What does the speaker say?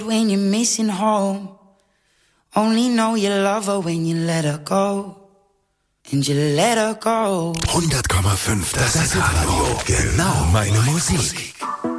when you're missing home. Only know you love her when you let her go. And you let her go. 100,5, das ist Radio. Genau meine Musik.